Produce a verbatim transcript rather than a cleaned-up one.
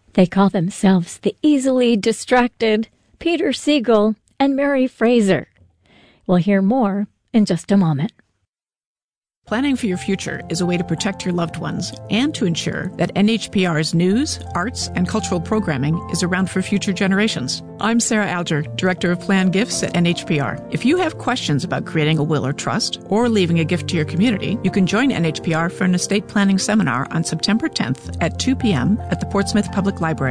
They call themselves the easily distracted Peter Siegel and Mary Fraser. We'll hear more in just a moment. Planning for your future is a way to protect your loved ones and to ensure that N H P R's news, arts, and cultural programming is around for future generations. I'm Sarah Alger, Director of Planned Gifts at N H P R. If you have questions about creating a will or trust or leaving a gift to your community, you can join N H P R for an estate planning seminar on September tenth at two p.m. at the Portsmouth Public Library.